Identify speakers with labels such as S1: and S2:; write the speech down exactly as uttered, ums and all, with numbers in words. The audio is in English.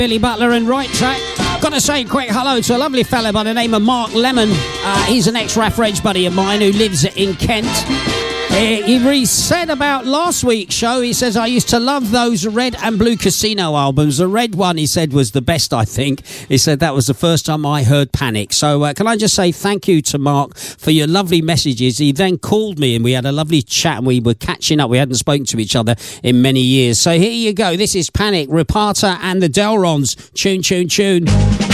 S1: Billy Butler and Right Track. Got to say a quick hello to a lovely fella by the name of Mark Lemon. Uh, he's an ex-Raf Reg buddy of mine who lives in Kent. He, he said about last week's show, he says, I used to love those Red and Blue Casino albums. The Red one, he said, was the best, I think. He said that was the first time I heard Panic. So uh, can I just say thank you to Mark for your lovely messages. He then called me and we had a lovely chat and we were catching up. We hadn't spoken to each other in many years. So here you go. This is Panic, Rapata and the Delrons. Tune, tune, tune.